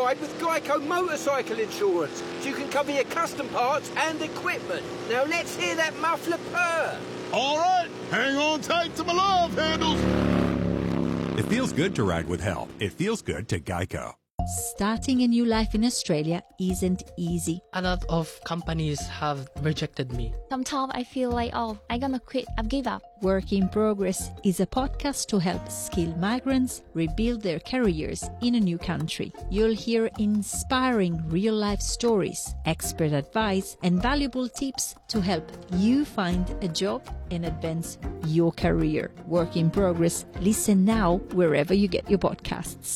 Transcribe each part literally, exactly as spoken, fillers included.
ride with Geico motorcycle insurance, so you can cover your custom parts and equipment. Now let's hear that muffler purr. All right, hang on tight to my love handles. It feels good to ride with help. It feels good to Geico. Starting a new life in Australia isn't easy. A lot of companies have rejected me. Sometimes I feel like, oh, I'm gonna quit, I've give up. Work in Progress is a podcast to help skilled migrants rebuild their careers in a new country. You'll hear inspiring real-life stories, expert advice, and valuable tips to help you find a job and advance your career. Work in Progress. Listen now wherever you get your podcasts.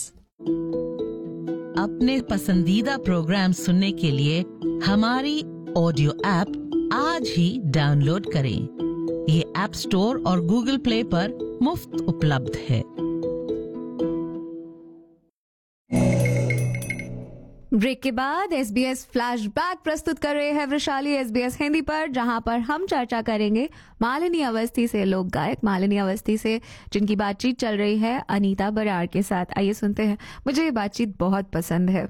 अपने पसंदीदा programme सुनने के लिए हमारी audio app आज ही download करें। ये app store और गूगल प्ले पर मुफ्त उपलब्ध है। ब्रेक के बाद एसबीएस फ्लैशबैक प्रस्तुत कर रहे हैं वैशाली एसबीएस हिंदी पर, जहां पर हम चर्चा करेंगे मालिनी अवस्थी से, लोक गायक मालिनी अवस्थी से, जिनकी बातचीत चल रही है अनीता बराड़ के साथ। आइए सुनते हैं। मुझे ये बातचीत बहुत पसंद है।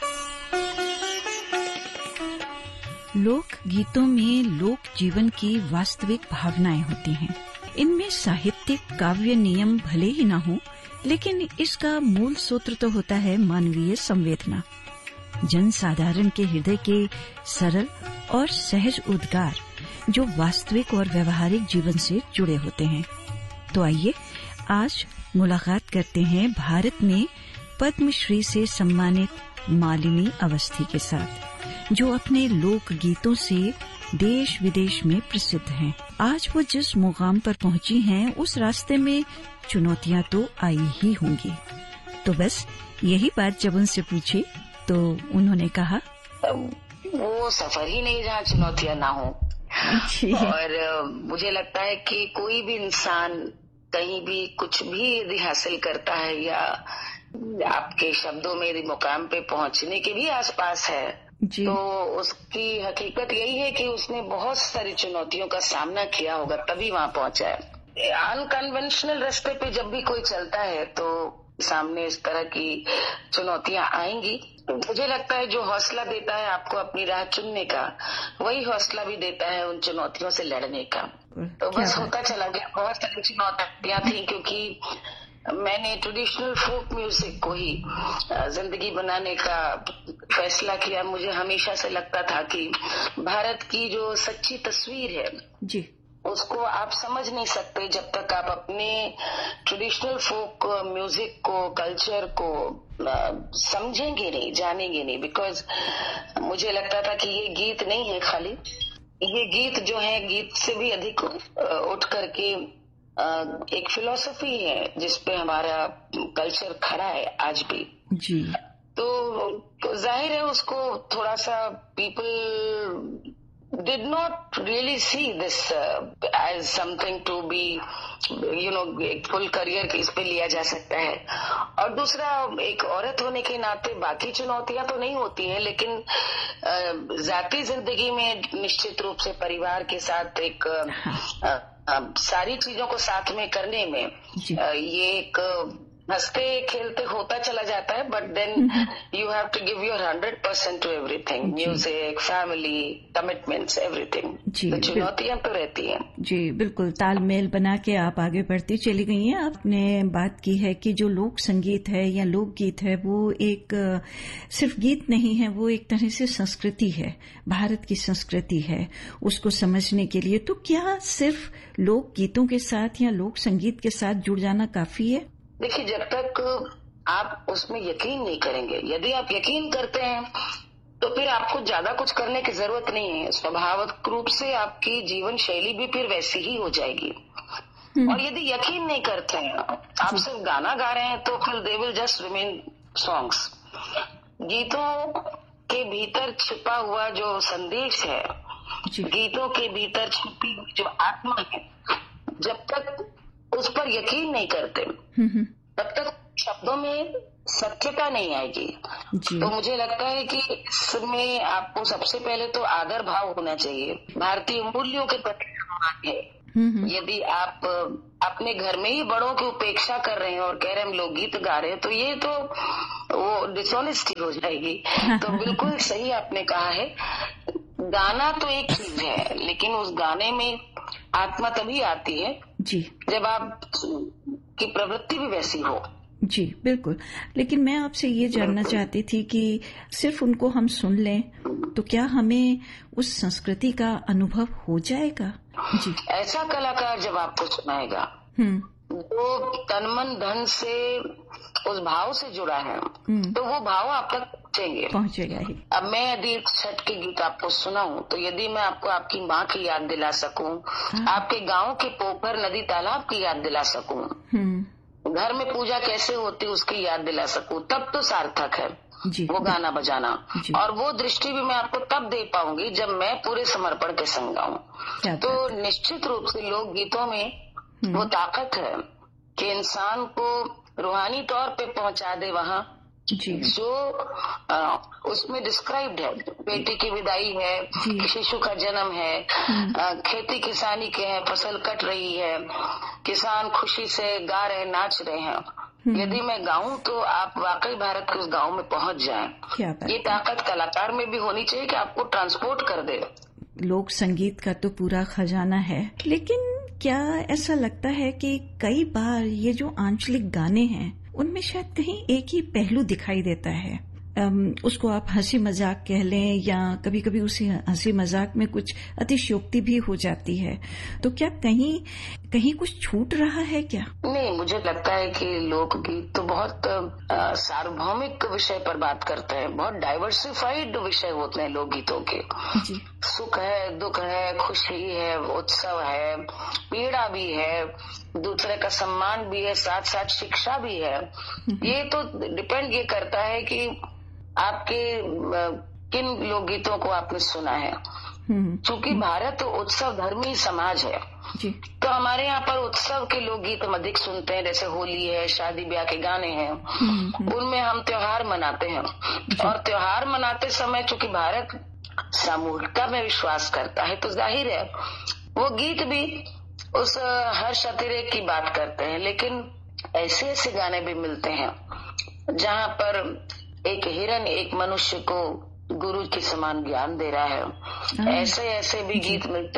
लोक गीतों में लोक जीवन की वास्तविक भावनाएं होती हैं। इनमें साहित्यिक काव्य नियम भले ही ना हो, लेकिन इसका मूल सूत्र तो होता है मानवीय संवेदना, जन साधारण के हृदय के सरल और सहज उद्गार जो वास्तविक और व्यवहारिक जीवन से जुड़े होते हैं। तो आइए आज मुलाकात करते हैं भारत में पद्मश्री से सम्मानित मालिनी अवस्थी के साथ, जो अपने लोक गीतों से देश विदेश में प्रसिद्ध हैं। आज वो जिस मुकाम पर पहुंची हैं, उस रास्ते में चुनौतियां तो आई ही होंगी। तो बस यही बात जब उनसे पूछी तो उन्होंने कहा, वो सफर ही नहीं जहाँ चुनौतियां ना हो। और मुझे लगता है कि कोई भी इंसान कहीं भी कुछ भी यदि हासिल करता है या आपके शब्दों में यदि मुकाम पे पहुंचने के भी आसपास है, तो उसकी हकीकत यही है कि उसने बहुत सारी चुनौतियों का सामना किया होगा, तभी वहां पहुंचा है। अनकन्वेंशनल रास्ते पे जब भी कोई चलता है तो सामने इस तरह की चुनौतियां आएंगी। मुझे लगता है जो हौसला देता है आपको अपनी राह चुनने का, वही हौसला भी देता है उन चुनौतियों से लड़ने का। तो बस होता चला गया। बहुत सारी चुनौतियां थी, क्योंकि मैंने ट्रेडिशनल फोक म्यूजिक को ही जिंदगी बनाने का फैसला किया। मुझे हमेशा से लगता था कि भारत की जो सच्ची तस्वीर है जी, उसको आप समझ नहीं सकते जब तक आप अपने ट्रेडिशनल फोक म्यूजिक को, कल्चर को समझेंगे नहीं, जानेंगे नहीं। बिकॉज मुझे लगता था कि ये गीत नहीं है खाली, ये गीत जो है गीत से भी अधिक उठ करके एक फिलॉसफी है जिसपे हमारा कल्चर खड़ा है आज भी जी। तो, तो जाहिर है उसको थोड़ा सा people did not really see this uh, as something to be, you know, एक फुल करियर इस पे लिया जा सकता है। और दूसरा, एक औरत होने के नाते बाकी चुनौतियां तो नहीं होती हैं, लेकिन जाती जिंदगी में निश्चित रूप से परिवार के साथ एक आ, आ, सारी चीजों को साथ में करने में आ, ये एक हंसते खेलते होता चला जाता है, but then you have to give your hundred percent to everything, music, family, commitments, everything. तो चुनौतियां तो रहती हैं जी। बिल्कुल तालमेल बना के आप आगे बढ़ती चली गई हैं। आपने बात की है कि जो लोक संगीत है या लोक गीत है, वो एक सिर्फ गीत नहीं है, वो एक तरह से संस्कृति है, भारत की संस्कृति है। उसको समझने के लिए तो क्या सिर्फ लोक गीतों के साथ या लोक संगीत के साथ जुड़ जाना काफी है? देखिए, जब तक आप उसमें यकीन नहीं करेंगे, यदि आप यकीन करते हैं तो फिर आपको ज्यादा कुछ करने की जरूरत नहीं है। स्वाभाविक रूप से आपकी जीवन शैली भी फिर वैसी ही हो जाएगी। और यदि यकीन नहीं करते हैं, आप सिर्फ गाना गा रहे हैं, तो फिर they will just remain songs. गीतों के भीतर छिपा हुआ जो संदेश है, गीतों के भीतर छिपी हुई जो आत्मा है, जब तक उस पर यकीन नहीं करते तब तक शब्दों में सत्यता नहीं आएगी। तो मुझे लगता है कि इसमें आपको सबसे पहले तो आदर भाव होना चाहिए, भारतीय मूल्यों के प्रति सम्मान है, यदि आप अपने घर में ही बड़ों की उपेक्षा कर रहे हैं और कह रहे हैं हम लोकगीत गा रहे हैं, तो ये तो वो डिसऑनेस्टी हो जाएगी। तो बिल्कुल सही आपने कहा है, गाना तो एक चीज है, लेकिन उस गाने में आत्मा तभी आती है जी जब आप की प्रवृत्ति भी वैसी हो। जी बिल्कुल। लेकिन मैं आपसे ये जानना चाहती थी कि सिर्फ उनको हम सुन लें तो क्या हमें उस संस्कृति का अनुभव हो जाएगा? जी, ऐसा कलाकार जब आपको सुनाएगा जो तन मन धन से उस भाव से जुड़ा है, तो वो भाव आप तक पहुंचेंगे पहुंचेगा ही। अब मैं यदि छठ के गीत आपको सुनाऊं, तो यदि मैं आपको आपकी माँ की याद दिला सकूं, आपके गांव के पोखर नदी तालाब की याद दिला सकूं, घर में पूजा कैसे होती उसकी याद दिला सकूं, तब तो सार्थक है जी, वो गाना बजाना। और वो दृष्टि भी मैं आपको तब दे पाऊंगी जब मैं पूरे समर्पण के संग गाऊं। तो निश्चित रूप से लोक गीतों में वो ताकत है कि इंसान को रूहानी तौर पे पहुंचा दे वहाँ जो आ, उसमें डिस्क्राइब्ड है। बेटी की विदाई है, शिशु का जन्म है, आ, खेती किसानी के है, फसल कट रही है, किसान खुशी से गा रहे नाच रहे हैं। यदि मैं गाऊं तो आप वाकई भारत के उस गांव में पहुंच जाएं। ये ताकत कलाकार में भी होनी चाहिए कि आपको ट्रांसपोर्ट कर दे। लोक संगीत का तो पूरा खजाना है, लेकिन क्या ऐसा लगता है कि कई बार ये जो आंचलिक गाने हैं उनमें शायद कहीं एक ही पहलू दिखाई देता है। Um, उसको आप हंसी मजाक कह लें या कभी कभी उसी हंसी मजाक में कुछ अतिशयोक्ति भी हो जाती है, तो क्या कहीं कहीं कुछ छूट रहा है क्या? नहीं, मुझे लगता है कि लोकगीत तो बहुत आ, सार्वभौमिक विषय पर बात करते हैं, बहुत डाइवर्सिफाइड विषय होते हैं लोकगीतों के। जी। सुख है, दुख है, खुशी है, उत्सव है, पीड़ा भी है, दूसरे का सम्मान भी है, साथ साथ शिक्षा भी है। ये तो डिपेंड ये करता है कि आपके किन लोकगीतों को आपने सुना है। क्योंकि भारत उत्सव धर्मी समाज है जी। तो हमारे यहाँ पर उत्सव के लोकगीत हम अधिक सुनते हैं, जैसे होली है, शादी ब्याह के गाने हैं, उनमें हम त्योहार मनाते हैं। और त्योहार मनाते समय चूंकि भारत सामूहिकता में विश्वास करता है, तो जाहिर है वो गीत भी उस हर्ष अतिरेक की बात करते हैं। लेकिन ऐसे ऐसे गाने भी मिलते हैं जहाँ पर एक हिरन एक मनुष्य को गुरु के समान ज्ञान दे रहा है। ऐसे ऐसे भी गीत मिलते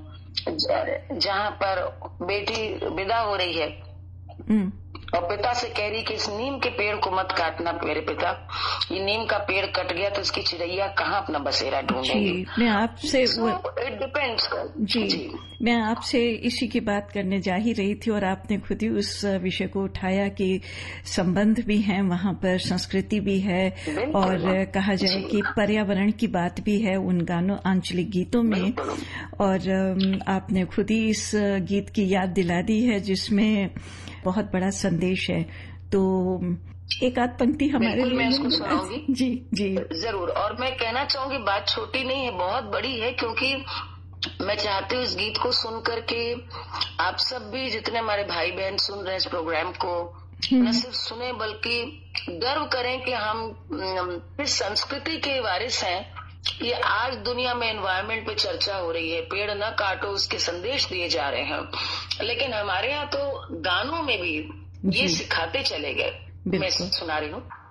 हैं जहाँ पर बेटी विदा हो रही है और पिता से कह रही कि इस नीम के पेड़ को मत काटना मेरे पिता, ये नीम का पेड़ कट गया तो इसकी चिड़ैया कहाँ अपना बसेरा ढूंढेगी। मैं आपसे इट डिपेंड्स जी, जी मैं आपसे इसी की बात करने जा ही रही थी और आपने खुद ही उस विषय को उठाया कि संबंध भी है वहाँ पर, संस्कृति भी है और कहा जाए कि पर्यावरण की बात भी है उन गानों आंचलिक गीतों में। और आपने खुद ही इस गीत की याद दिला दी है जिसमें बहुत बड़ा संदेश है। तो एक आध पंक्ति हमारे लिए मैं उसको सुनाऊंगी। जी जी जरूर। और मैं कहना चाहूंगी बात छोटी नहीं है, बहुत बड़ी है, क्योंकि मैं चाहती हूँ इस गीत को सुन करके आप सब भी जितने हमारे भाई बहन सुन रहे हैं इस प्रोग्राम को न सिर्फ सुने बल्कि गर्व करें कि हम इस संस्कृति के वारिस हैं। ये आज दुनिया में एनवायरनमेंट पे चर्चा हो रही है, पेड़ न काटो उसके संदेश दिए जा रहे हैं, लेकिन हमारे यहाँ तो गानों में भी ये सिखाते चले गए। मैं सुना रही हूँ।